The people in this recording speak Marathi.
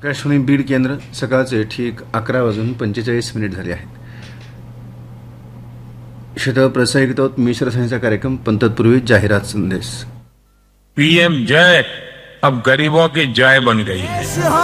आकाशवाणी बीड केंद्र सकाळचे ठीक 11:45 झाले आहेत. प्रसारित होत मिश्रसाणीचा कार्यक्रम पण तत्पूर्वी जाहिरात संदेश. पीएम जय अब गरीबों की जय बन गई है.